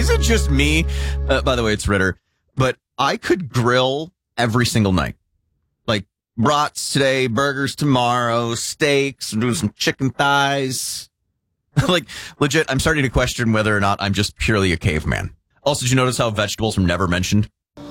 Is it just me? By the way, it's Ritter. But I could grill every single night. Like brats today, burgers tomorrow, steaks, I'm doing some chicken thighs. Like, legit, I'm starting to question whether or not I'm just purely a caveman. Also, did you notice how vegetables were never mentioned?